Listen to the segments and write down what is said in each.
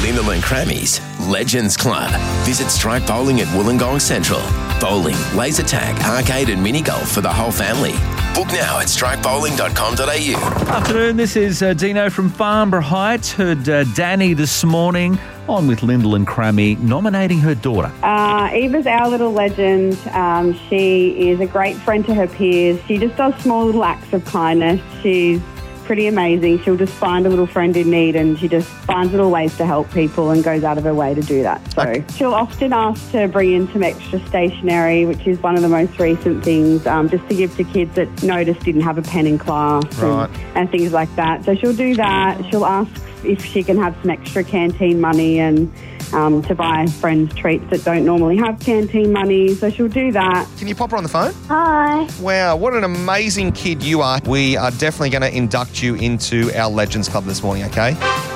Lyndall and Crammy's Legends Club. Visit Strike Bowling at Wollongong Central. Bowling, laser tag, arcade and mini golf for the whole family. Book now at strikebowling.com.au. Afternoon, this is Dino from Farnborough Heights. Heard Danny this morning on with Lyndall and Crammy nominating her daughter. Eva's our little legend. She is a great friend to her peers. She just does small little acts of kindness. She's pretty amazing. She'll just find a little friend in need and she just finds little ways to help people and goes out of her way to do that. So she'll often ask to bring in some extra stationery, which is one of the most recent things, just to give to kids that noticed didn't have a pen in class and things like that. So she'll do that. She'll ask if she can have some extra canteen money and to buy friends treats that don't normally have canteen money. So she'll do that. Can you pop her on the phone? Hi. Wow, what an amazing kid you are. We are definitely going to induct you into our Legends Club this morning, okay?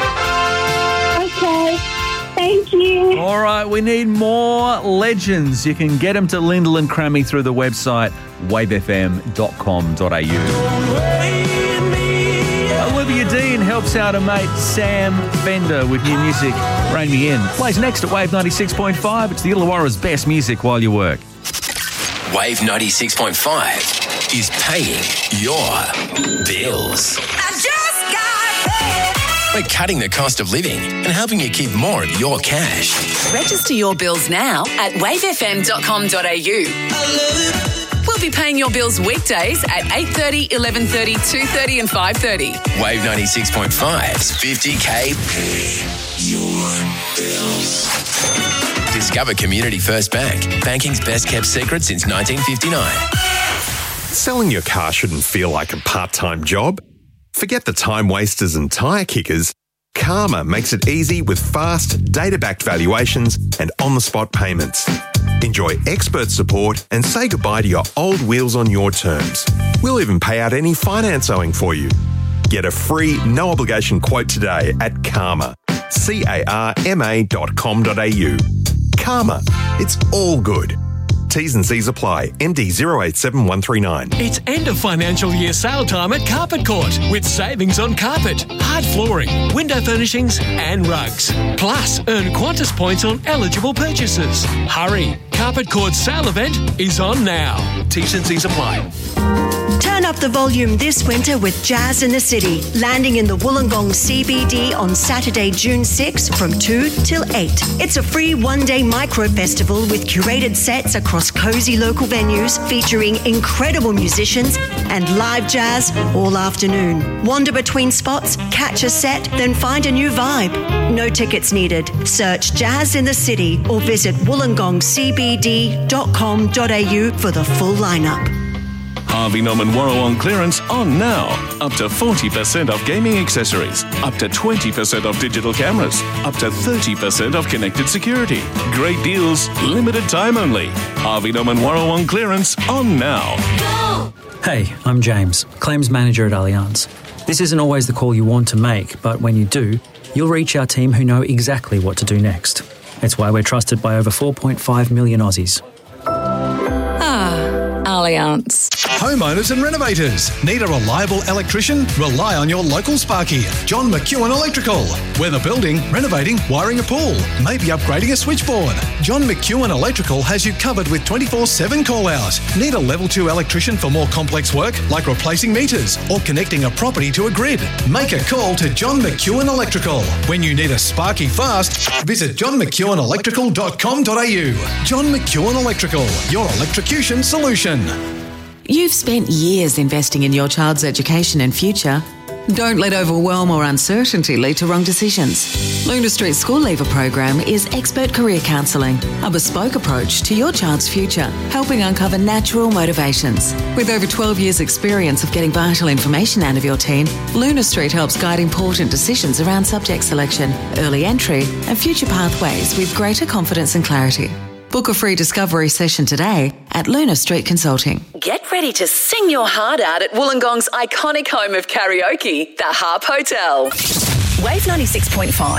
Okay. Thank you. All right, we need more legends. You can get them to Lyndall and Crammy through the website wavefm.com.au. Olivia Dean helps out her mate Sam Fender with new music, Rain Me In. Plays next at Wave 96.5. It's the Illawarra's best music while you work. Wave 96.5 is paying your bills. I just got paid. We're cutting the cost of living and helping you keep more of your cash. Register your bills now at wavefm.com.au. We'll be paying your bills weekdays at 8:30, 11:30, 2:30 and 5:30. Wave 96.5's 50K Pay Your Bills. Discover Community First Bank, banking's best kept secret since 1959. Selling your car shouldn't feel like a part-time job. Forget the time wasters and tyre kickers. Karma makes it easy with fast, data-backed valuations and on-the-spot payments. Enjoy expert support and say goodbye to your old wheels on your terms. We'll even pay out any finance owing for you. Get a free, no-obligation quote today at Karma. CARMA.com.au. Karma. It's all good. T's and C's apply. MD 087139. It's end of financial year sale time at Carpet Court with savings on carpet, hard flooring, window furnishings and rugs. Plus, earn Qantas points on eligible purchases. Hurry! Carpet Court's sale event is on now. T's and C's apply. Turn up the volume this winter with Jazz in the City, landing in the Wollongong CBD on Saturday, June 6 from 2 till 8. It's a free one-day micro-festival with curated sets across cosy local venues featuring incredible musicians and live jazz all afternoon. Wander between spots, catch a set, then find a new vibe. No tickets needed. Search Jazz in the City or visit wollongongcbd.com.au for the full lineup. Harvey Norman Warrawong clearance on now. Up to 40% off gaming accessories, up to 20% off digital cameras, up to 30% off connected security. Great deals, limited time only. Harvey Norman Warrawong clearance on now. Go! Hey, I'm James, Claims Manager at Allianz. This isn't always the call you want to make, but when you do, you'll reach our team who know exactly what to do next. It's why we're trusted by over 4.5 million Aussies. Allianz. Homeowners and renovators. Need a reliable electrician? Rely on your local Sparky, John McEwen Electrical. Whether building, renovating, wiring a pool, maybe upgrading a switchboard, John McEwen Electrical has you covered with 24/7 call-out. Need a level 2 electrician for more complex work like replacing meters or connecting a property to a grid? Make a call to John McEwen Electrical. When you need a Sparky fast, visit johnmcewenelectrical.com.au. John McEwen Electrical, your electrocution solution. You've spent years investing in your child's education and future. Don't let overwhelm or uncertainty lead to wrong decisions. Luna Street School Leaver program is expert career counselling, a bespoke approach to your child's future, helping uncover natural motivations. With over 12 years' experience of getting vital information out of your teen, Luna Street helps guide important decisions around subject selection, early entry and future pathways with greater confidence and clarity. Book a free discovery session today at Luna Street Consulting. Get ready to sing your heart out at Wollongong's iconic home of karaoke, the Harp Hotel. Wave 96.5.